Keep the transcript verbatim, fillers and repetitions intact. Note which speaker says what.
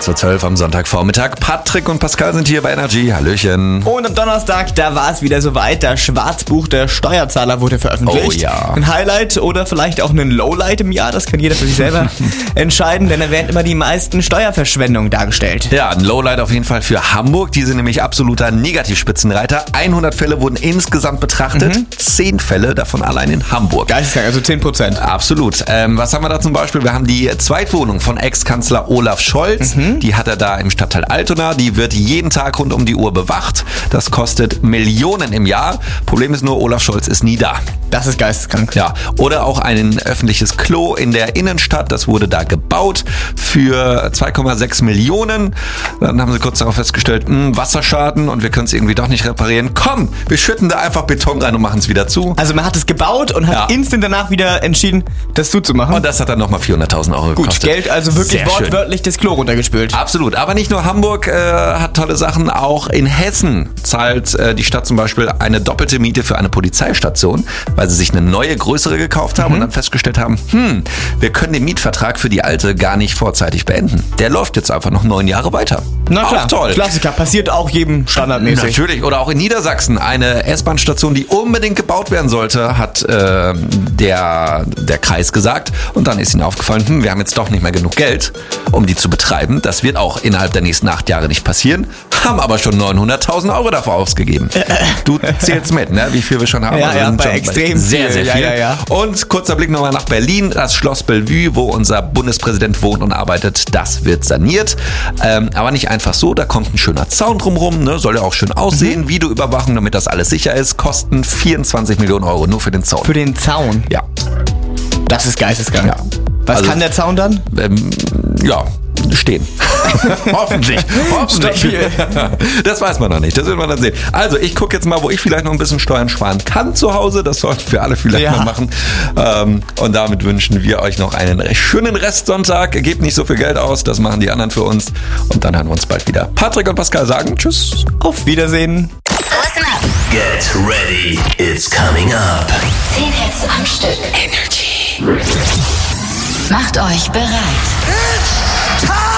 Speaker 1: kurz vor zwölf am Sonntagvormittag. Patrick und Pascal sind hier bei Energy. Hallöchen.
Speaker 2: Und am Donnerstag, da war es wieder soweit. Das Schwarzbuch der Steuerzahler wurde veröffentlicht.
Speaker 1: Oh ja.
Speaker 2: Ein Highlight oder vielleicht auch ein Lowlight im Jahr, das kann jeder für sich selber entscheiden, denn da werden immer die meisten Steuerverschwendungen dargestellt.
Speaker 1: Ja, ein Lowlight auf jeden Fall für Hamburg. Die sind nämlich absoluter Negativspitzenreiter. hundert Fälle wurden insgesamt betrachtet. Mhm. zehn Fälle, davon allein in Hamburg.
Speaker 2: Geisteskrank, also zehn Prozent.
Speaker 1: Absolut. Ähm, was haben wir da zum Beispiel? Wir haben die Zweitwohnung von Ex-Kanzler Olaf Scholz. Mhm. Die hat er da im Stadtteil Altona. Die wird jeden Tag rund um die Uhr bewacht. Das kostet Millionen im Jahr. Problem ist nur, Olaf Scholz ist nie da.
Speaker 2: Das ist geisteskrank.
Speaker 1: Ja, oder auch ein öffentliches Klo in der Innenstadt. Das wurde da gebaut für zwei Komma sechs Millionen. Dann haben sie kurz darauf festgestellt, mh, Wasserschaden und wir können es irgendwie doch nicht reparieren. Komm, wir schütten da einfach Beton rein und machen es wieder zu.
Speaker 2: Also man hat es gebaut und hat ja. instant danach wieder entschieden, das zuzumachen.
Speaker 1: Und das hat dann nochmal vierhunderttausend Euro
Speaker 2: Gut,
Speaker 1: gekostet.
Speaker 2: Geld also wirklich Sehr wortwörtlich schön. Das Klo runtergespült.
Speaker 1: Absolut, aber nicht nur Hamburg äh, hat tolle Sachen, auch in Hessen zahlt äh, die Stadt zum Beispiel eine doppelte Miete für eine Polizeistation, weil sie sich eine neue, größere gekauft haben mhm. und dann festgestellt haben, hm, wir können den Mietvertrag für die alte gar nicht vorzeitig beenden. Der läuft jetzt einfach noch neun Jahre weiter.
Speaker 2: Na klar,
Speaker 1: auch toll.
Speaker 2: Klassiker, passiert auch jedem standardmäßig.
Speaker 1: Natürlich, oder auch in Niedersachsen, eine S-Bahn-Station, die unbedingt gebaut werden sollte, hat äh, der, der Kreis gesagt. Und dann ist ihnen aufgefallen, hm, wir haben jetzt doch nicht mehr genug Geld, um die zu betreiben. Das wird auch innerhalb der nächsten acht Jahre nicht passieren. Haben aber schon neunhunderttausend Euro dafür ausgegeben. Du zählst mit, ne? Wie viel wir schon haben.
Speaker 2: Ja,
Speaker 1: also
Speaker 2: ja,
Speaker 1: sind
Speaker 2: bei
Speaker 1: schon
Speaker 2: extrem
Speaker 1: sehr, sehr viel.
Speaker 2: Ja, ja, ja.
Speaker 1: Und kurzer Blick nochmal nach Berlin. Das Schloss Bellevue, wo unser Bundespräsident wohnt und arbeitet, das wird saniert. Ähm, aber nicht einfach so, da kommt ein schöner Zaun drumherum, ne? Soll ja auch schön aussehen. Mhm. Videoüberwachung, damit das alles sicher ist, kosten vierundzwanzig Millionen Euro nur für den Zaun.
Speaker 2: Für den Zaun?
Speaker 1: Ja.
Speaker 2: Das ist geisteskrank. Ja. Was
Speaker 1: also,
Speaker 2: kann der Zaun dann?
Speaker 1: Ähm, ja, stehen. Hoffentlich. Hoffentlich. Das weiß man noch nicht. Das wird man dann sehen. Also, ich gucke jetzt mal, wo ich vielleicht noch ein bisschen Steuern sparen kann zu Hause. Das sollten wir alle vielleicht ja. mal machen. Ähm, und damit wünschen wir euch noch einen recht schönen Restsonntag. Gebt nicht so viel Geld aus. Das machen die anderen für uns. Und dann hören wir uns bald wieder. Patrick und Pascal sagen Tschüss.
Speaker 2: Auf Wiedersehen.
Speaker 3: Listen up.
Speaker 4: Get ready. It's coming up.
Speaker 3: Zehn Hits am Stück. Energy. Macht euch bereit.
Speaker 4: It's time.